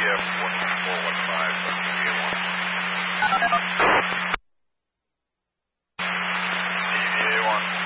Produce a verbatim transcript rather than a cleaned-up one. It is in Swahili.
F one four one five, T V A one. T V A one.